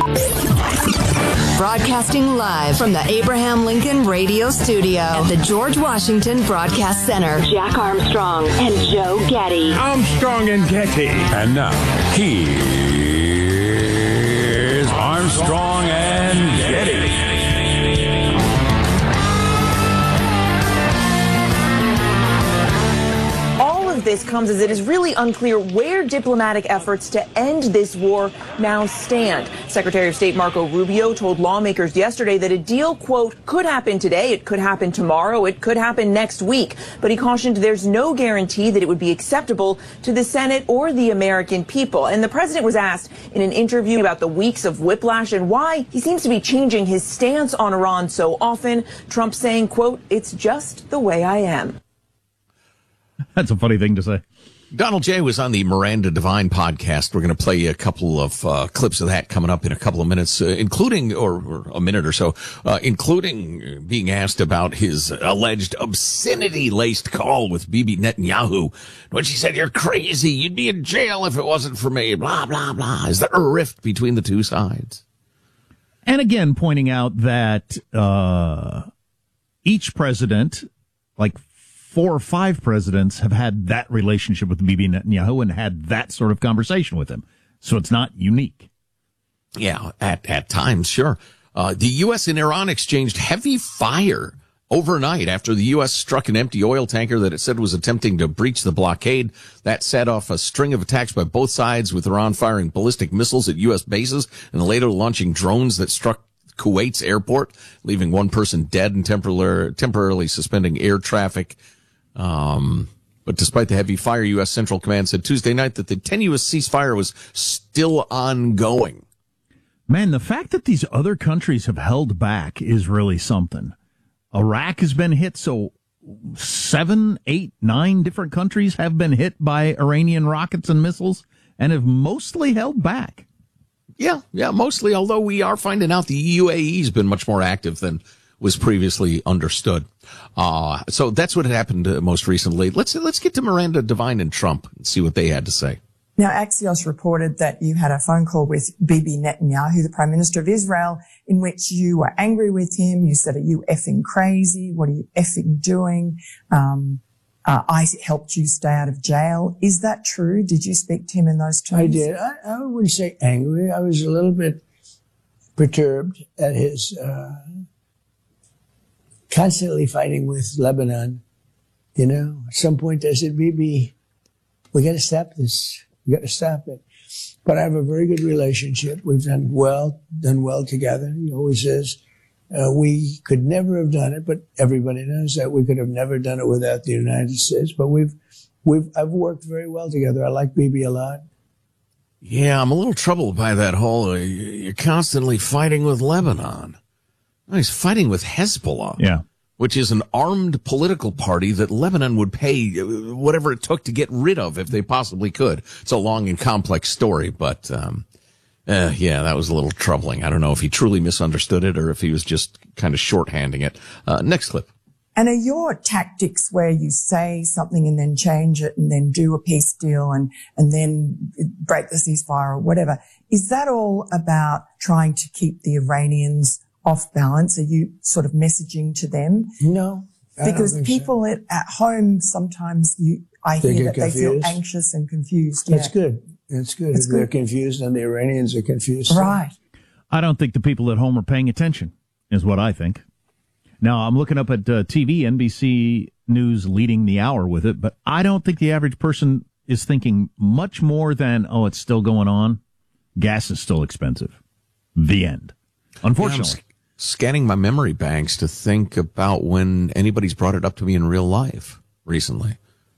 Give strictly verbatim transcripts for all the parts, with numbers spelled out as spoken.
Broadcasting live from the Abraham Lincoln Radio Studio at the George Washington Broadcast Center. Jack Armstrong and Joe Getty. Armstrong and Getty. And now, here's Armstrong and Getty. This comes as it is really unclear where diplomatic efforts to end this war now stand. Secretary of State Marco Rubio told lawmakers yesterday that a deal, quote, could happen today, it could happen tomorrow, it could happen next week. But he cautioned there's no guarantee that it would be acceptable to the Senate or the American people. And the president was asked in an interview about the weeks of whiplash and why he seems to be changing his stance on Iran so often. Trump saying, quote, it's just the way I am. That's a funny thing to say. Donald J. was on the Miranda Devine podcast. We're going to play you a couple of uh, clips of that coming up in a couple of minutes, uh, including, or, or a minute or so, uh, including being asked about his alleged obscenity-laced call with Bibi Netanyahu, when she said, you're crazy, you'd be in jail if it wasn't for me, blah, blah, blah. Is there a rift between the two sides? And again, pointing out that uh each president, like four or five presidents, have had that relationship with Bibi Netanyahu and had that sort of conversation with him. So it's not unique. Yeah, at, at times, sure. Uh, the U S and Iran exchanged heavy fire overnight after the U S struck an empty oil tanker that it said was attempting to breach the blockade. That set off a string of attacks by both sides, with Iran firing ballistic missiles at U S bases and later launching drones that struck Kuwait's airport, leaving one person dead and temporarily, temporarily suspending air traffic. Um, but despite the heavy fire, U S Central Command said Tuesday night that the tenuous ceasefire was still ongoing. Man, the fact that these other countries have held back is really something. Iraq has been hit, so seven, eight, nine different countries have been hit by Iranian rockets and missiles and have mostly held back. Yeah, yeah, mostly, although we are finding out the U A E's been much more active than was previously understood. Uh, so that's what happened uh, most recently. Let's, let's get to Miranda Devine and Trump and see what they had to say. Now, Axios reported that you had a phone call with Bibi Netanyahu, the Prime Minister of Israel, in which you were angry with him. You said, are you effing crazy? What are you effing doing? Um, uh, I helped you stay out of jail. Is that true? Did you speak to him in those terms? I did. I, I wouldn't say angry. I was a little bit perturbed at his uh constantly fighting with Lebanon. You know, at some point I said, Bibi, we got to stop this. We got to stop it. But I have a very good relationship. We've done well, done well together. He always says, uh, we could never have done it, but everybody knows that we could have never done it without the United States. But we've, we've, I've worked very well together. I like Bibi a lot. Yeah, I'm a little troubled by that whole, uh, you're constantly fighting with Lebanon. No, he's fighting with Hezbollah. Yeah. Which is an armed political party that Lebanon would pay whatever it took to get rid of if they possibly could. It's a long and complex story, but, um, uh, yeah, that was a little troubling. I don't know if he truly misunderstood it or if he was just kind of shorthanding it. Uh, next clip. And are your tactics where you say something and then change it and then do a peace deal and, and then break the ceasefire or whatever, is that all about trying to keep the Iranians off balance? Are you sort of messaging to them? No. Because people so. at, at home, sometimes you, I they hear that confused. they feel anxious and confused. That's yeah. good. That's good. It's if good. They're confused and the Iranians are confused. Right. I don't think the people at home are paying attention, is what I think. Now, I'm looking up at uh, T V, N B C News leading the hour with it, but I don't think the average person is thinking much more than, oh, it's still going on. Gas is still expensive. The end. Unfortunately. Yeah, scanning my memory banks to think about when anybody's brought it up to me in real life recently.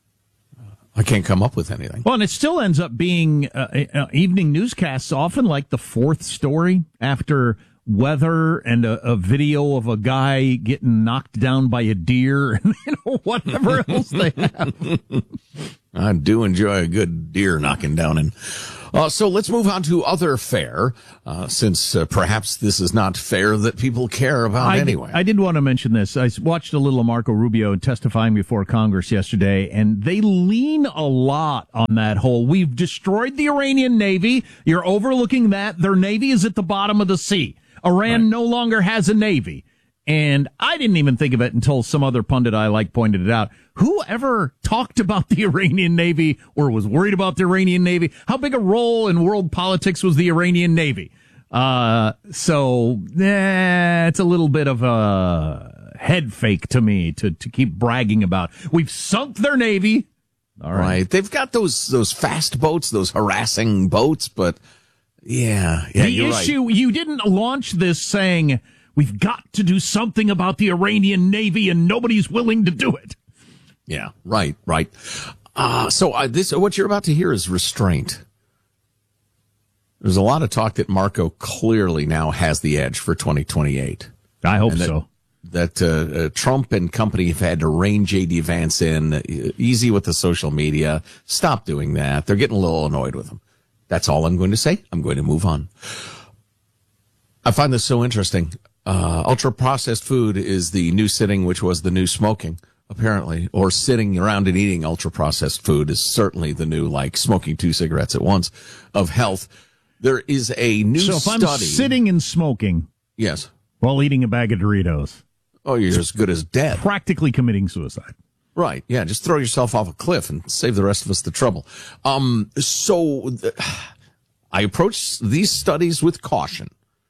I can't come up with anything. Well, and it still ends up being uh, uh, evening newscasts, often like the fourth story after weather and a, a video of a guy getting knocked down by a deer and you know, whatever else they have. I do enjoy a good deer knocking down. And Uh, so let's move on to other fare, uh, since uh, perhaps this is not fare that people care about I, anyway. I did want to mention this. I watched a little of Marco Rubio testifying before Congress yesterday, and they lean a lot on that whole, we've destroyed the Iranian Navy. You're overlooking that. Their Navy is at the bottom of the sea. Iran right. no longer has a Navy. And I didn't even think of it until some other pundit I like pointed it out. Who ever talked about the Iranian Navy or was worried about the Iranian Navy? How big a role in world politics was the Iranian Navy? Uh, so, eh, it's a little bit of a head fake to me to, to keep bragging about. We've sunk their Navy. All right. right. They've got those, those fast boats, those harassing boats, but yeah, yeah, the you're issue, right. You didn't launch this saying, we've got to do something about the Iranian Navy, and nobody's willing to do it. Yeah, right, right. Uh, so uh, this, what you're about to hear is restraint. There's a lot of talk that Marco clearly now has the edge for twenty twenty-eight. I hope that, so. That uh, uh, Trump and company have had to rein J D Vance in. Uh, easy with the social media. Stop doing that. They're getting a little annoyed with him. That's all I'm going to say. I'm going to move on. I find this so interesting. Uh, ultra-processed food is the new sitting, which was the new smoking, apparently. Or sitting around and eating ultra-processed food is certainly the new, like, smoking two cigarettes at once of health. There is a new so if study. I'm sitting and smoking. Yes. While eating a bag of Doritos. Oh, you're as good as dead. Practically committing suicide. Right. Yeah. Just throw yourself off a cliff and save the rest of us the trouble. Um, so th- I approach these studies with caution.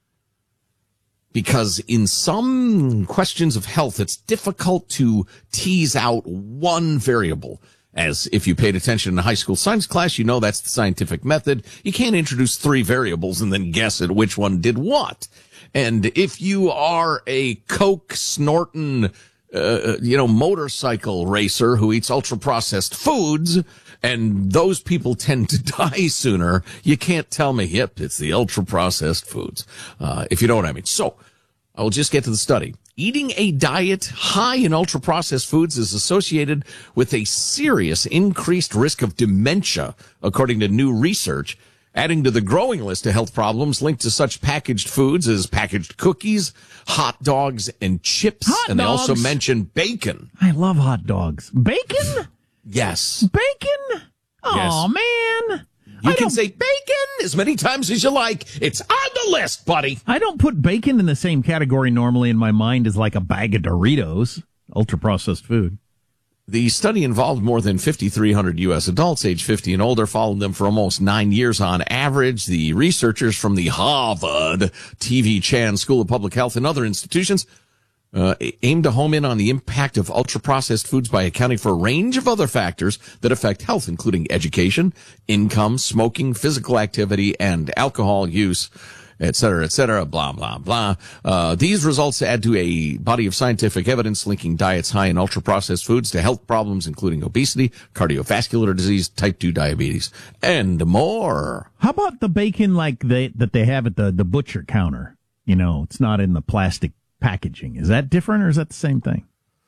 Because in some questions of health, it's difficult to tease out one variable. As if you paid attention in a high school science class, you know that's the scientific method. You can't introduce three variables and then guess at which one did what. And if you are a Coke snorting, uh, you know, motorcycle racer who eats ultra-processed foods, and those people tend to die sooner, you can't tell me, yep, it's the ultra-processed foods, uh, if you know what I mean. So, I'll just get to the study. Eating a diet high in ultra-processed foods is associated with a serious increased risk of dementia, according to new research, adding to the growing list of health problems linked to such packaged foods as packaged cookies, hot dogs, and chips. Hot and dogs. They also mention bacon. I love hot dogs. Bacon? Yes. Bacon? Oh, man. You I can don't- say bacon as many times as you like. It's on the list, buddy. I don't put bacon in the same category normally in my mind as like a bag of Doritos, ultra-processed food. The study involved more than fifty-three hundred U S adults age fifty and older, followed them for almost nine years on average. The researchers from the Harvard T V Chan School of Public Health and other institutions uh, aimed to home in on the impact of ultra-processed foods by accounting for a range of other factors that affect health, including education, income, smoking, physical activity, and alcohol use, et cetera, et cetera, blah, blah, blah. Uh, these results add to a body of scientific evidence linking diets high in ultra-processed foods to health problems, including obesity, cardiovascular disease, type two diabetes, and more. How about the bacon like they, that they have at the, the butcher counter? You know, it's not in the plastic packaging. Is that different or is that the same thing?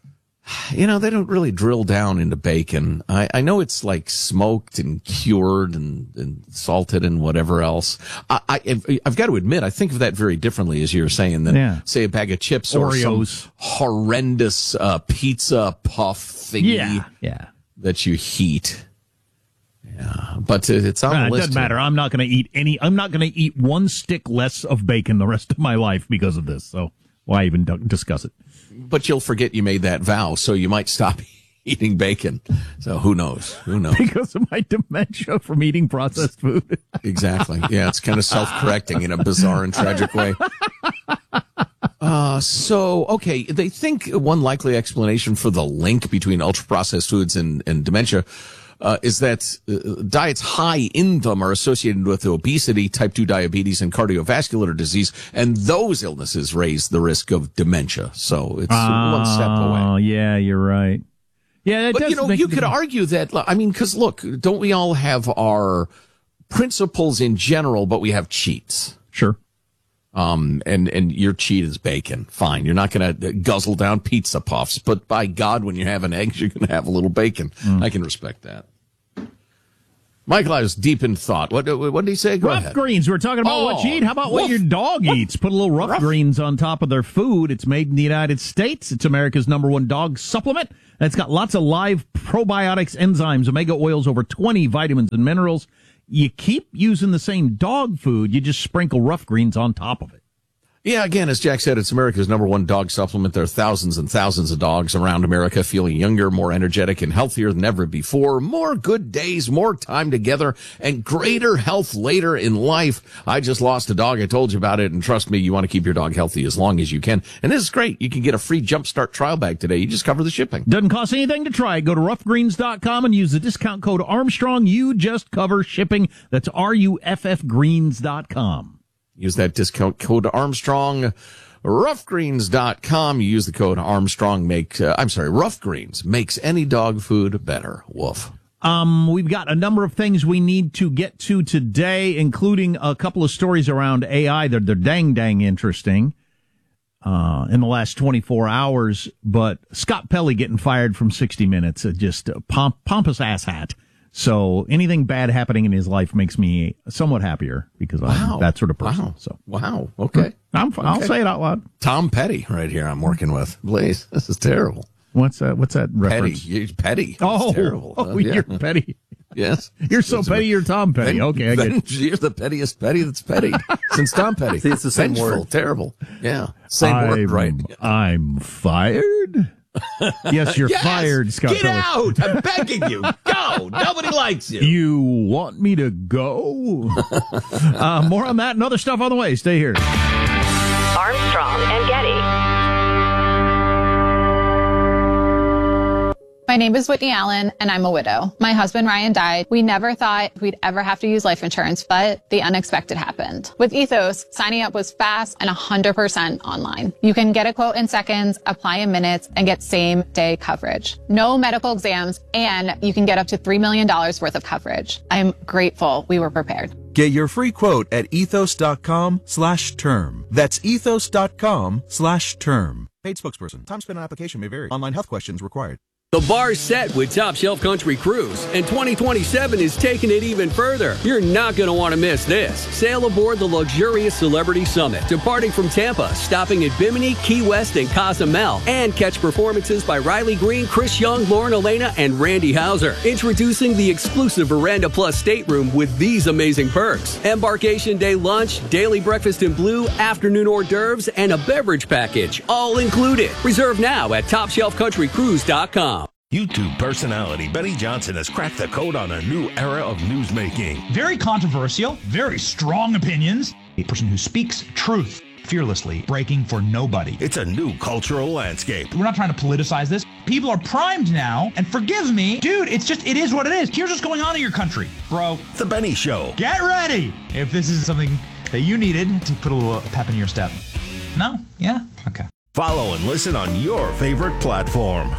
You know, they don't really drill down into bacon. I, I know it's like smoked and cured and, and salted and whatever else. I, I, I've got to admit, I think of that very differently, as you were saying, than, Yeah. say, a bag of chips Oreos. or some horrendous uh, pizza puff thingy Yeah, yeah. that you heat. Yeah, but uh, it's on Uh, the it list. doesn't matter. I'm not going to eat any. I'm not going to eat one stick less of bacon the rest of my life because of this. So why even d- discuss it? But you'll forget you made that vow, so you might stop eating bacon. So who knows? Who knows? Because of my dementia from eating processed food. Exactly. Yeah, it's kind of self-correcting in a bizarre and tragic way. Uh, so, okay, they think one likely explanation for the link between ultra-processed foods and, and dementia uh, is that uh, diets high in them are associated with obesity, type two diabetes, and cardiovascular disease, and those illnesses raise the risk of dementia. So it's one step away. Oh, yeah, you're right. Yeah, it But, does you know, make you a could difference. argue that, I mean, because, look, don't we all have our principles in general, but we have cheats? Sure. Um, and, and your cheat is bacon. Fine. You're not going to guzzle down pizza puffs, but by God, when you're having eggs, you're going to have a little bacon. Mm. I can respect that. Michael, I was deep in thought. What, what did he say? Go rough ahead. greens. We're talking about Oh, what you eat. How about what woof. your dog eats? Put a little rough, Rough. greens on top of their food. It's made in the United States. It's America's number one dog supplement. And it's got lots of live probiotics, enzymes, omega oils, over twenty vitamins and minerals. You keep using the same dog food. You just sprinkle rough greens on top of it. Yeah, again, as Jack said, it's America's number one dog supplement. There are thousands and thousands of dogs around America feeling younger, more energetic, and healthier than ever before. More good days, more time together, and greater health later in life. I just lost a dog. I told you about it, and trust me, you want to keep your dog healthy as long as you can. And this is great. You can get a free Jumpstart trial bag today. You just cover the shipping. Doesn't cost anything to try. Go to rough greens dot com and use the discount code Armstrong. You just cover shipping. That's R U F F greens dot com. Use that discount code Armstrong, rough greens dot com. You use the code Armstrong, make, uh, I'm sorry, Rough Greens makes any dog food better. Woof. Um, we've got a number of things we need to get to today, including a couple of stories around A I. They're, they're dang, dang interesting, uh, in the last twenty-four hours. But Scott Pelley getting fired from sixty minutes, uh, just a pomp, pompous asshat. So anything bad happening in his life makes me somewhat happier because Wow. I'm that sort of person. Wow. So Wow. Okay. I'm, I'll Okay. say it out loud. Tom Petty right here I'm working with. Please. This is terrible. What's that? What's that Petty. reference? You're petty. Oh, It's terrible. oh, Uh, yeah. you're petty. Yes. You're so Yes, petty. You're Tom Petty. Then- Okay, I get then it. You're the pettiest petty that's petty since Tom Petty. See, it's the same Vengeful, word. Terrible. Yeah. Same I'm, word, right? I'm fired. Yes, you're Yes! fired, Scott Get Pelley. out! I'm begging you. Go. Nobody likes you. You want me to go? uh, more on that and other stuff on the way. Stay here. Armstrong and Getty. My name is Whitney Allen, and I'm a widow. My husband, Ryan, died. We never thought we'd ever have to use life insurance, but the unexpected happened. With Ethos, signing up was fast and one hundred percent online. You can get a quote in seconds, apply in minutes, and get same-day coverage. No medical exams, and you can get up to three million dollars worth of coverage. I'm grateful we were prepared. Get your free quote at ethos.com slash term. That's ethos.com slash term. Paid spokesperson. Time spent on application may vary. Online health questions required. The bar's set with Top Shelf Country Cruise, and twenty twenty-seven is taking it even further. You're not going to want to miss this. Sail aboard the luxurious Celebrity Summit, departing from Tampa, stopping at Bimini, Key West, and Cozumel, and catch performances by Riley Green, Chris Young, Lauren Elena, and Randy Hauser. Introducing the exclusive Veranda Plus stateroom with these amazing perks. Embarkation day lunch, daily breakfast in blue, afternoon hors d'oeuvres, and a beverage package, all included. Reserve now at top shelf country cruise dot com. YouTube personality Benny Johnson has cracked the code on a new era of newsmaking. Very controversial, very strong opinions. A person who speaks truth fearlessly, breaking for nobody. It's a new cultural landscape. We're not trying to politicize this. People are primed now, and forgive me, dude, it's just, it is what it is. Here's what's going on in your country, bro. The Benny Show. Get ready if this is something that you needed to put a little pep in your step. No? Yeah? Okay. Follow and listen on your favorite platform.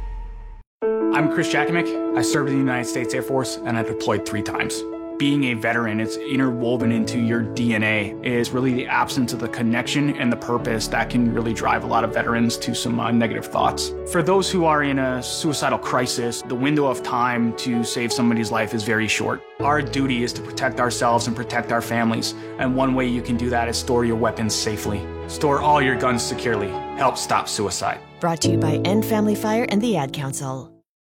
I'm Chris Jakimick. I served in the United States Air Force, and I deployed three times. Being a veteran, it's interwoven into your D N A, is really the absence of the connection and the purpose that can really drive a lot of veterans to some uh, negative thoughts. For those who are in a suicidal crisis, the window of time to save somebody's life is very short. Our duty is to protect ourselves and protect our families, and one way you can do that is store your weapons safely. Store all your guns securely. Help stop suicide. Brought to you by End Family Fire and the Ad Council.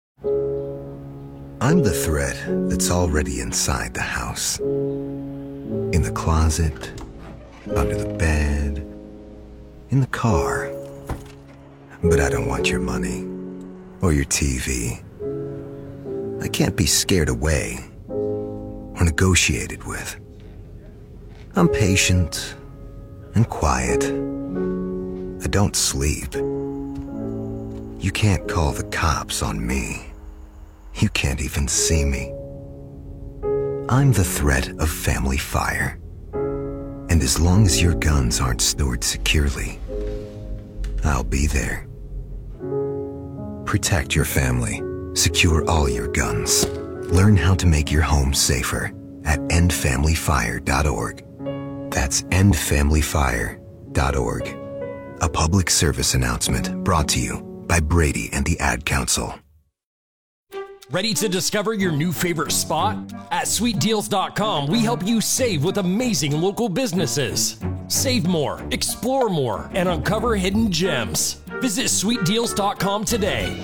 I'm the threat that's already inside the house. In the closet, under the bed, in the car. But I don't want your money or your T V. I can't be scared away or negotiated with. I'm patient and quiet. I don't sleep. You can't call the cops on me. You can't even see me. I'm the threat of family fire. And as long as your guns aren't stored securely, I'll be there. Protect your family. Secure all your guns. Learn how to make your home safer at end family fire dot org. That's end family fire dot org. A public service announcement brought to you by Brady and the Ad Council. Ready to discover your new favorite spot? At sweet deals dot com, we help you save with amazing local businesses. Save more, explore more, and uncover hidden gems. Visit sweet deals dot com today.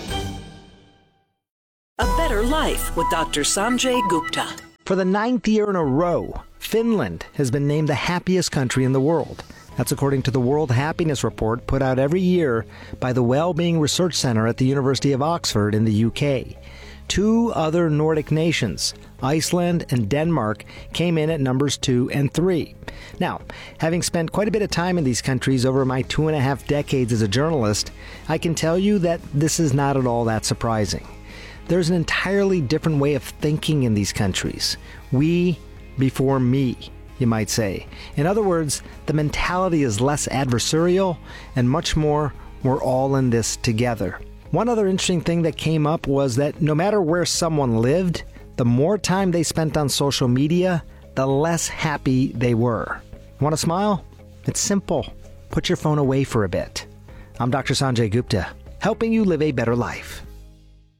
A better life with Doctor Sanjay Gupta. For the ninth year in a row, Finland has been named the happiest country in the world. That's according to the World Happiness Report put out every year by the Wellbeing Research Center at the University of Oxford in the U K. Two other Nordic nations, Iceland and Denmark, came in at numbers two and three. Now, having spent quite a bit of time in these countries over my two and a half decades as a journalist, I can tell you that this is not at all that surprising. There's an entirely different way of thinking in these countries. We before me, you might say. In other words, the mentality is less adversarial and much more, we're all in this together. One other interesting thing that came up was that no matter where someone lived, the more time they spent on social media, the less happy they were. Want to smile? It's simple. Put your phone away for a bit. I'm Doctor Sanjay Gupta, helping you live a better life.